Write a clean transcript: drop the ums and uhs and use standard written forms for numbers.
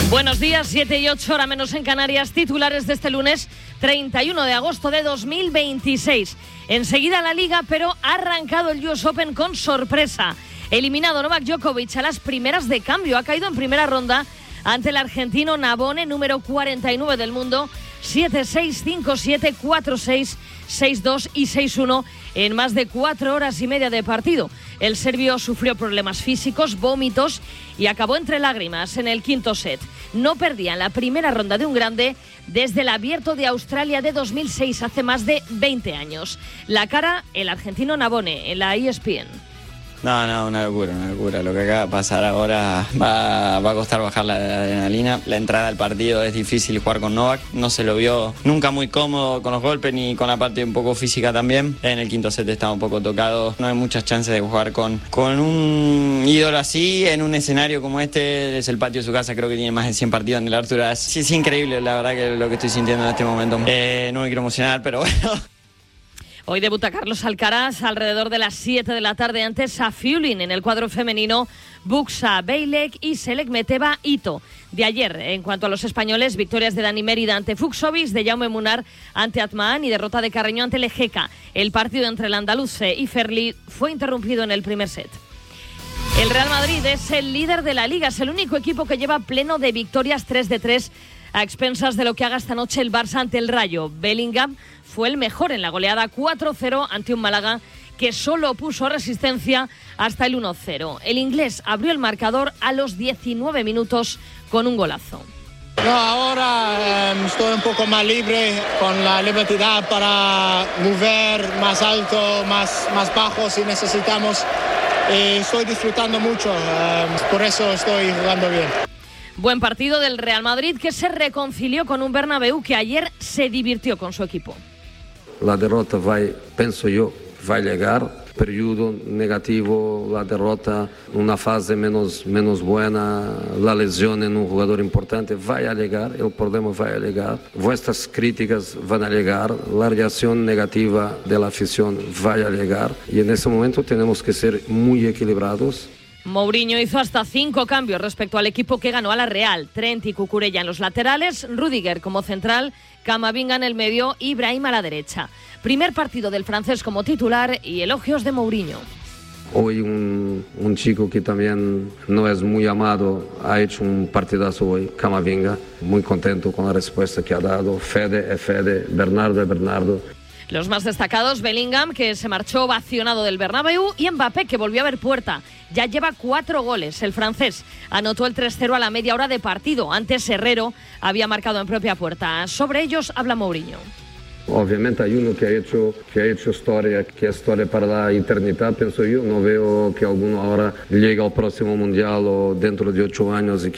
Buenos días, 7 y 8, hora menos en Canarias, titulares de este lunes 31 de agosto de 2026. Enseguida la Liga, pero ha arrancado el US Open con sorpresa. Eliminado Novak Djokovic a las primeras de cambio, ha caído en primera ronda ante el argentino Nabone, número 49 del mundo, 7-6, 5-7, 4-6, 6-2 y 6-1 en más de 4 horas y media de partido. El serbio sufrió problemas físicos, vómitos y acabó entre lágrimas en el quinto set. No perdía en la primera ronda de un grande desde el Abierto de Australia de 2006, hace más de 20 años. La cara, el argentino Nabone, en la ESPN. No, una locura. Lo que acaba de pasar ahora va a costar bajar la adrenalina. La entrada al partido es difícil jugar con Novak. No se lo vio nunca muy cómodo con los golpes ni con la parte un poco física también. En el quinto set estaba un poco tocado. No hay muchas chances de jugar con un ídolo así en un escenario como este. Es el patio de su casa, creo que tiene más de 100 partidos en el Arthur. Es increíble, la verdad, que lo que estoy sintiendo en este momento. No me quiero emocionar, pero bueno. Hoy debuta Carlos Alcaraz alrededor de las 7 de la tarde ante Safiullin en el cuadro femenino. Buxa, Bejlek y Selekmeteva Ito. De ayer, en cuanto a los españoles, victorias de Dani Mérida ante Fucsovic, de Jaume Munar ante Atman y derrota de Carreño ante Lejeca. El partido entre el andaluce y Ferli fue interrumpido en el primer set. El Real Madrid es el líder de la Liga, es el único equipo que lleva pleno de victorias 3-3 a expensas de lo que haga esta noche el Barça ante el Rayo. Bellingham fue el mejor en la goleada 4-0 ante un Málaga que solo puso resistencia hasta el 1-0. El inglés abrió el marcador a los 19 minutos con un golazo. No, ahora estoy un poco más libre, con la libertad para mover más alto, más bajo si necesitamos. Estoy disfrutando mucho, por eso estoy jugando bien. Buen partido del Real Madrid, que se reconcilió con un Bernabéu que ayer se divirtió con su equipo. La derrota penso yo, va a llegar. Periodo negativo, la derrota, una fase menos buena, la lesión en un jugador importante, va a llegar, el problema va a llegar, vuestras críticas van a llegar, la reacción negativa de la afición va a llegar y en ese momento tenemos que ser muy equilibrados. Mourinho hizo hasta 5 cambios respecto al equipo que ganó a la Real. Trent y Cucurella en los laterales, Rüdiger como central, Camavinga en el medio y Brahim a la derecha. Primer partido del francés como titular y elogios de Mourinho. Hoy un chico que también no es muy amado ha hecho un partidazo hoy, Camavinga. Muy contento con la respuesta que ha dado. Fede es Fede, Bernardo es Bernardo. Los más destacados, Bellingham, que se marchó ovacionado del Bernabéu, y Mbappé, que volvió a ver puerta. Ya lleva 4 goles. El francés anotó el 3-0 a la media hora de partido. Antes Herrero había marcado en propia puerta. Sobre ellos habla Mourinho. Obviamente hay uno que ha hecho historia, que es historia para la eternidad, pienso yo. No veo que alguno ahora llegue al próximo mundial o dentro de 8 años y